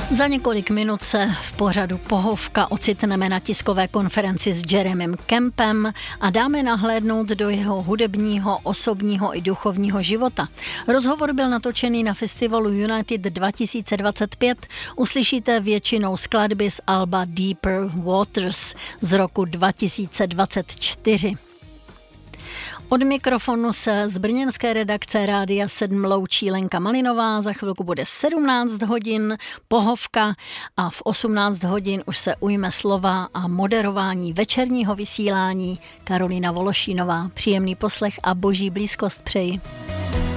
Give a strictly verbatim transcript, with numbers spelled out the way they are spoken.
Za několik minut se v pořadu Pohovka ocitneme na tiskové konferenci s Jeremym Kempem a dáme nahlédnout do jeho hudebního, osobního i duchovního života. Rozhovor byl natočený na festivalu United dva tisíce dvacet pět. Uslyšíte většinou skladby z alba Deeper Waters z roku dva tisíce dvacet čtyři. Od mikrofonu se z brněnské redakce Rádia sedm loučí Lenka Malinová. Za chvilku bude sedmnáct hodin Pohovka a v osmnáct hodin už se ujme slova a moderování večerního vysílání Karolina Vološínová. Příjemný poslech a boží blízkost přeji.